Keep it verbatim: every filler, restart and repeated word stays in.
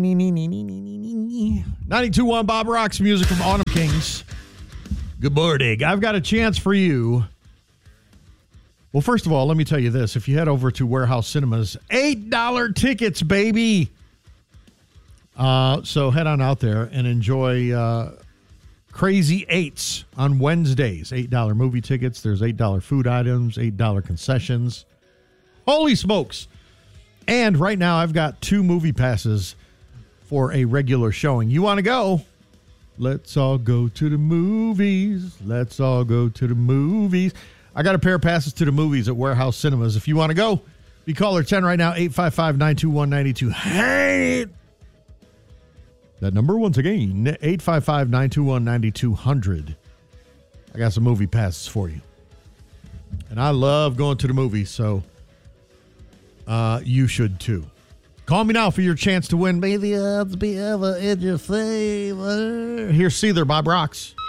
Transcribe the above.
ninety-two point one Bob Rocks, music from Autumn Kings. Good morning. I've got a chance for you. Well, first of all, let me tell you this. If you head over to Warehouse Cinemas, eight dollars tickets, baby. Uh, so head on out there and enjoy uh, Crazy Eights on Wednesdays. eight dollars movie tickets. There's eight dollars food items, eight dollars concessions. Holy smokes. And right now I've got two movie passes for a regular showing. You want to go? Let's all go to the movies. Let's all go to the movies. I got a pair of passes to the movies at Warehouse Cinemas. If you want to go, be caller ten right now, eight five five, nine two one, nine two. Hey! That number once again, eight five five, nine two one, nine two hundred. I got some movie passes for you. And I love going to the movies, so uh, you should too. Call me now for your chance to win. May the odds be ever in your favor. Here's Seether, Bob Rocks.